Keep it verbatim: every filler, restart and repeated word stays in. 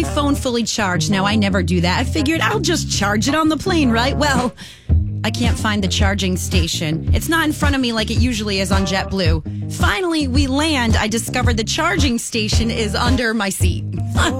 my phone fully charged. Now, I never do that. I figured I'll just charge it on the plane, right? Well, I can't find the charging station. It's not in front of me like it usually is on JetBlue. Finally, we land. I discovered the charging station is under my seat.